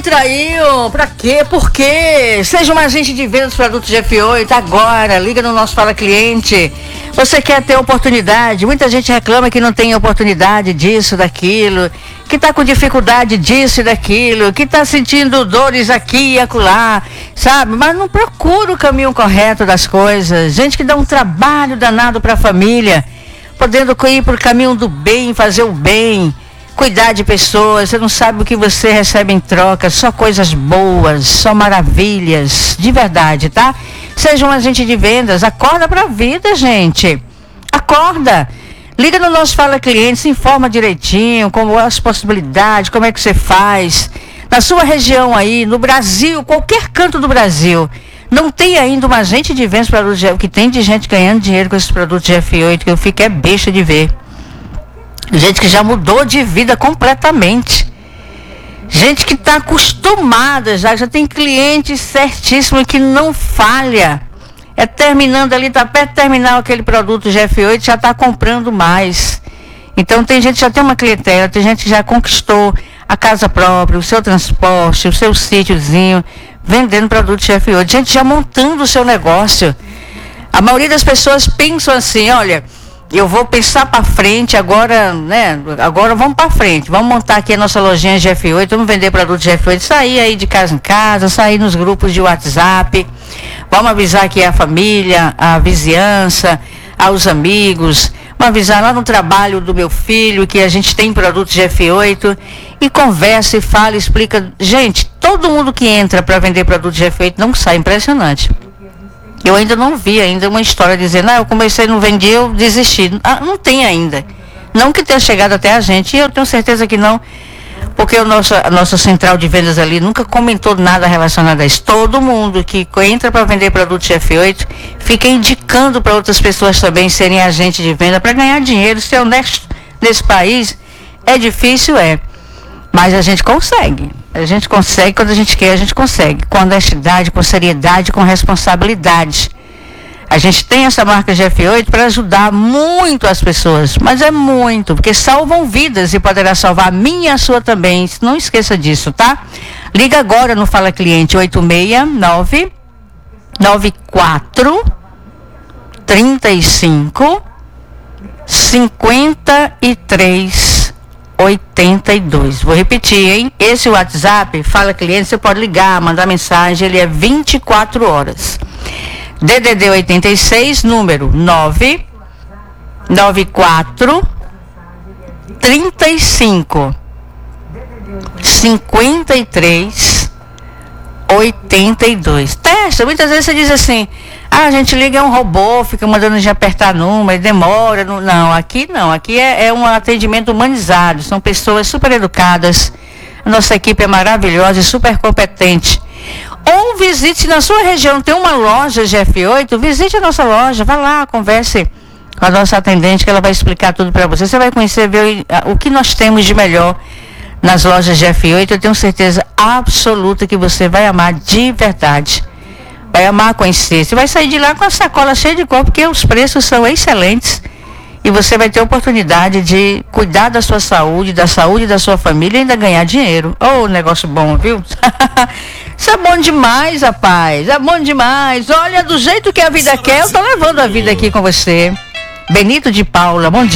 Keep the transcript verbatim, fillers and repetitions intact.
traiu? Pra quê? Por quê? Seja um agente de venda dos produtos G F oito agora. Liga no nosso Fala Cliente. Você quer ter oportunidade? Muita gente reclama que não tem oportunidade disso, daquilo, que está com dificuldade disso e daquilo, que está sentindo dores aqui e acolá, sabe? Mas não procura o caminho correto das coisas. Gente que dá um trabalho danado para a família, podendo ir para o caminho do bem, fazer o bem, cuidar de pessoas. Você não sabe o que você recebe em troca, só coisas boas, só maravilhas, de verdade, tá? Seja um agente de vendas, acorda pra vida, gente. Acorda. Liga no nosso Fala Cliente, se informa direitinho, como as possibilidades, como é que você faz. Na sua região aí, no Brasil, qualquer canto do Brasil, não tem ainda um agente de vendas para produtos G F oito, que tem de gente ganhando dinheiro com esses produtos G F oito, que eu fico é besta de ver. Gente que já mudou de vida completamente. Gente que está acostumada já, já tem cliente certíssimo que não falha. É terminando ali, está perto de terminar aquele produto G F oito, já está comprando mais. Então tem gente que já tem uma clientela, tem gente que já conquistou a casa própria, o seu transporte, o seu sítiozinho, vendendo produto G F oito. Gente já montando o seu negócio. A maioria das pessoas pensam assim, olha, eu vou pensar para frente agora, né? Agora vamos para frente. Vamos montar aqui a nossa lojinha G F oito, vamos vender produtos G F oito, sair aí de casa em casa, sair nos grupos de WhatsApp. Vamos avisar aqui a família, a vizinhança, aos amigos. Vamos avisar lá no trabalho do meu filho que a gente tem produtos G F oito. E conversa e fala, explica. Gente, todo mundo que entra para vender produtos G F oito não sai, impressionante. Eu ainda não vi ainda uma história dizendo, ah, eu comecei a não vender, eu desisti. Ah, não tem ainda. Não que tenha chegado até a gente, e eu tenho certeza que não, porque o nosso, a nossa central de vendas ali nunca comentou nada relacionado a isso. Todo mundo que entra para vender produto G F oito fica indicando para outras pessoas também serem agentes de venda para ganhar dinheiro. Ser honesto nesse país é difícil, é. Mas a gente consegue. A gente consegue, quando a gente quer, a gente consegue. Com honestidade, com seriedade, com responsabilidade. A gente tem essa marca G F oito para ajudar muito as pessoas. Mas é muito, porque salvam vidas e poderá salvar a minha e a sua também. Não esqueça disso, tá? Liga agora no Fala Cliente oito seis nove nove quatro três cinco cinco três oitenta e dois. Vou repetir, hein? Esse WhatsApp, Fala Cliente, você pode ligar, mandar mensagem, ele é vinte e quatro horas. D D D oitenta e seis, número nove nove quatro três cinco cinco três oitenta e dois. Testa, muitas vezes você diz assim, ah, a gente liga um robô, fica mandando a gente apertar número, demora. Não, não, aqui não, aqui é, é um atendimento humanizado, são pessoas super educadas, a nossa equipe é maravilhosa e super competente. Ou visite, na sua região tem uma loja G F oito, visite a nossa loja, vá lá, converse com a nossa atendente que ela vai explicar tudo para você. Você vai conhecer, ver o que nós temos de melhor nas lojas G F oito. Eu tenho certeza absoluta que você vai amar de verdade. Vai amar conhecer. Você vai sair de lá com a sacola cheia de cor, porque os preços são excelentes. E você vai ter a oportunidade de cuidar da sua saúde, da saúde da sua família e ainda ganhar dinheiro. Oh, negócio bom, viu? Isso é bom demais, rapaz. É bom demais. Olha, do jeito que a vida quer, eu tô levando a vida aqui com você. Benito de Paula, bom dia.